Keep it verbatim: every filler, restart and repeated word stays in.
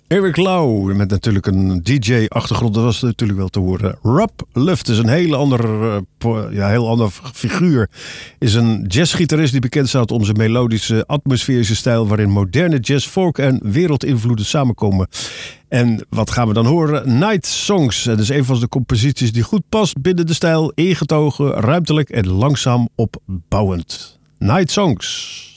Eric Lau, met natuurlijk een D J-achtergrond, dat was natuurlijk wel te horen. Rob Luft is een heel ander, uh, ja, heel ander figuur. Is een jazzgitarist die bekend staat om zijn melodische, atmosferische stijl, waarin moderne jazz, folk en wereldinvloeden samenkomen. En wat gaan we dan horen? Night Songs. Dat is een van de composities die goed past binnen de stijl, ingetogen, ruimtelijk en langzaam opbouwend. Night Songs.